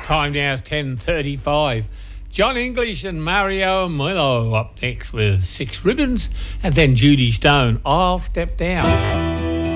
Time now is 10:35. John English and Mario Milo up next with Six Ribbons, and then Judy Stone, I'll Step Down.